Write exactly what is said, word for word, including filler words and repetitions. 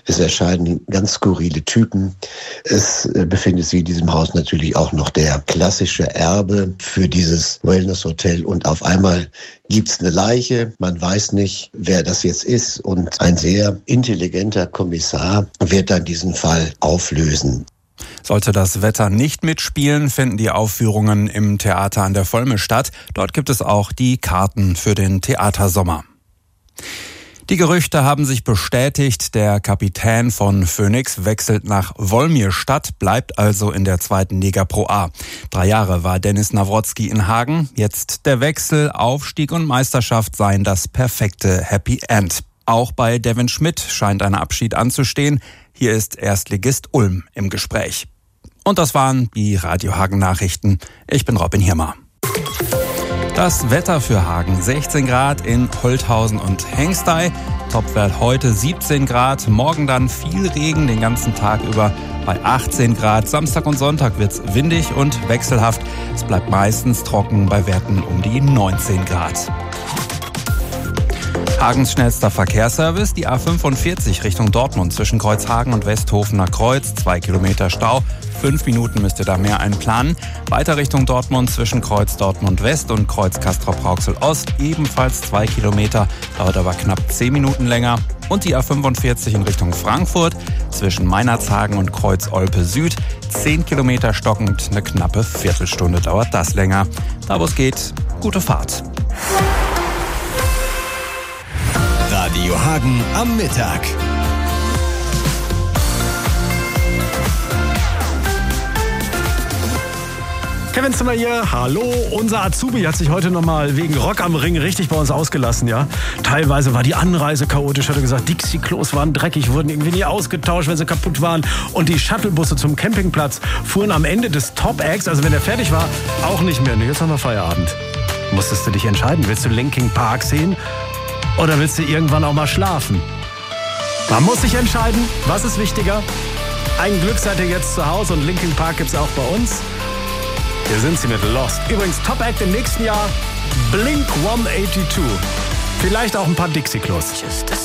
Es erscheinen ganz skurrile Typen. Es befindet sich in diesem Haus natürlich auch noch der klassische Erbe für dieses Wellness-Hotel. Und auf einmal gibt's eine Leiche. Man weiß nicht, wer das jetzt ist. Und ein sehr intelligenter Kommissar wird dann diesen Fall auflösen. Sollte das Wetter nicht mitspielen, finden die Aufführungen im Theater an der Volme statt. Dort gibt es auch die Karten für den Theatersommer. Die Gerüchte haben sich bestätigt. Der Kapitän von Phoenix wechselt nach Wolmirstadt, bleibt also in der zweiten Liga Pro A. Drei Jahre war Dennis Nawrocki in Hagen. Jetzt der Wechsel, Aufstieg und Meisterschaft seien das perfekte Happy End. Auch bei Devin Schmidt scheint ein Abschied anzustehen. Hier ist Erstligist Ulm im Gespräch. Und das waren die Radio Hagen Nachrichten. Ich bin Robin Hirmer. Das Wetter für Hagen: sechzehn Grad in Holthausen und Hengstey. Topwert heute siebzehn Grad. Morgen dann viel Regen den ganzen Tag über bei achtzehn Grad. Samstag und Sonntag wird's windig und wechselhaft. Es bleibt meistens trocken bei Werten um die neunzehn Grad. Hagens schnellster Verkehrsservice, die A fünfundvierzig Richtung Dortmund zwischen Kreuzhagen und Westhofener Kreuz. Zwei Kilometer Stau. Fünf Minuten müsst ihr da mehr einplanen. Weiter Richtung Dortmund zwischen Kreuz Dortmund West und Kreuz Castrop-Rauxel Ost. Ebenfalls zwei Kilometer, dauert aber knapp zehn Minuten länger. Und die A fünfundvierzig in Richtung Frankfurt zwischen Meinerzhagen und Kreuz Olpe Süd. Zehn Kilometer stockend, eine knappe Viertelstunde dauert das länger. Da wo es geht, gute Fahrt. Radio Hagen am Mittag. Kevin Zimmer hier, hallo. Unser Azubi hat sich heute nochmal wegen Rock am Ring richtig bei uns ausgelassen, ja. Teilweise war die Anreise chaotisch, hat er gesagt, Dixie-Klos waren dreckig, wurden irgendwie nie ausgetauscht, wenn sie kaputt waren. Und die Shuttlebusse zum Campingplatz fuhren am Ende des Top-Acts, also wenn er fertig war, auch nicht mehr. Nee, jetzt haben wir Feierabend. Musstest du dich entscheiden, willst du Linkin Park sehen oder willst du irgendwann auch mal schlafen? Man muss sich entscheiden, was ist wichtiger? Ein Glück seid ihr jetzt zu Hause und Linkin Park gibt's auch bei uns. Hier sind sie mit Lost. Übrigens, Top Act im nächsten Jahr, Blink hundertzweiundachtzig. Vielleicht auch ein paar Dixie-Klos.